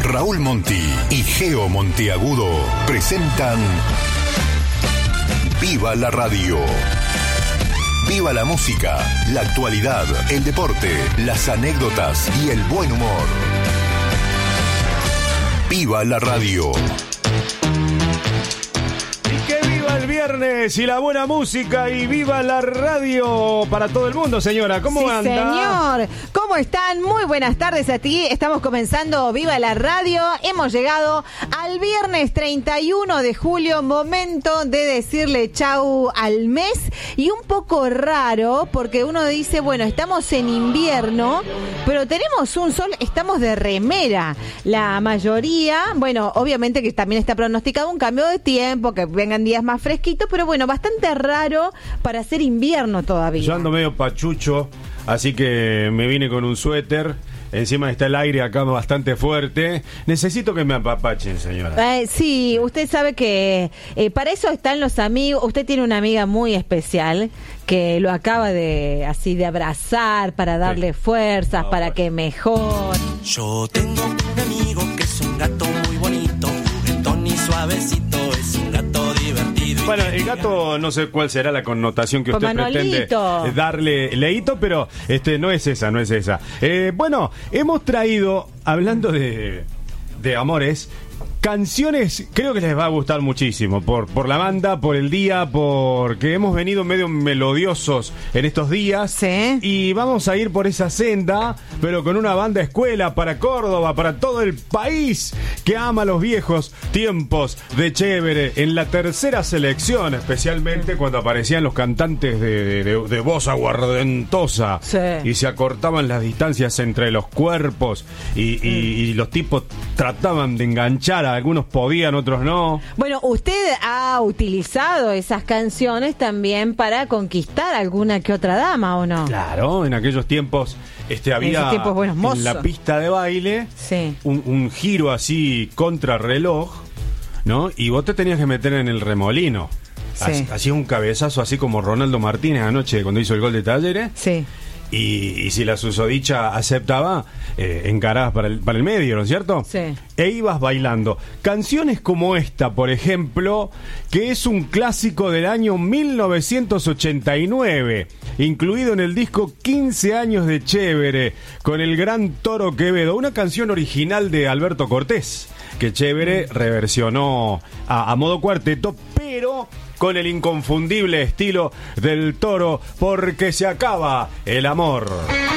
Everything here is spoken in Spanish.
Raúl Monti y Geo Monteagudo presentan Viva la Radio. Viva la música, la actualidad, el deporte, las anécdotas y el buen humor. Viva la Radio. El viernes y la buena música y viva la radio para todo el mundo, señora. ¿Cómo anda? Señor, ¿cómo están? Muy buenas tardes a ti. Estamos comenzando Viva la Radio. Hemos llegado al viernes 31 de julio, momento de decirle chau al mes. Y un poco raro, porque uno dice, bueno, estamos en invierno, pero tenemos un sol, estamos de remera. La mayoría, bueno, obviamente que también está pronosticado un cambio de tiempo, que vengan días más fresquito, pero bueno, bastante raro para hacer invierno todavía. Yo ando medio pachucho, así que me vine con un suéter. Encima está el aire acá bastante fuerte. Necesito que me apapachen, señora. Sí, usted sabe que para eso están los amigos. Usted tiene una amiga muy especial que lo acaba de abrazar para darle fuerzas, para que mejore. Yo tengo un amigo que es un gato muy bonito, juguetón y suavecito, es un gato divertido. Bueno, el gato, no sé cuál será la connotación que usted pretende darle, Leito, pero no es esa. Bueno, hemos traído, hablando de amores, canciones, creo que les va a gustar muchísimo, por la banda, por el día, porque hemos venido medio melodiosos en estos días. Sí. Y vamos a ir por esa senda, pero con una banda escuela para Córdoba, para todo el país que ama los viejos tiempos de Chévere, en la tercera selección, especialmente cuando aparecían los cantantes de voz aguardentosa. Sí. Y se acortaban las distancias entre los cuerpos y los tipos trataban de enganchar, algunos podían, otros no. Bueno, usted ha utilizado esas canciones también para conquistar alguna que otra dama, ¿o no? Claro, en aquellos tiempos había en la pista de baile, sí, un giro así contrarreloj, ¿no? Y vos te tenías que meter en el remolino. Sí. Hacía un cabezazo así como Ronaldo Martínez anoche cuando hizo el gol de Talleres. Sí. Y si la susodicha aceptaba, encarabas para el medio, ¿no es cierto? Sí. E ibas bailando. Canciones como esta, por ejemplo, que es un clásico del año 1989, incluido en el disco 15 años de Chévere, con el gran Toro Quevedo, una canción original de Alberto Cortés, que Chévere reversionó a modo cuarteto, pero con el inconfundible estilo del Toro, porque se acaba el amor.